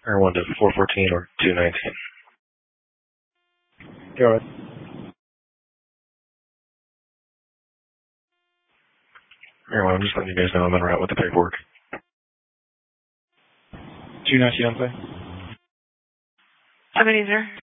Everyone to 414 or 219. Go ahead. Everyone, I'm just letting you guys know I'm en route with the paperwork. 219 on play. 70, sir.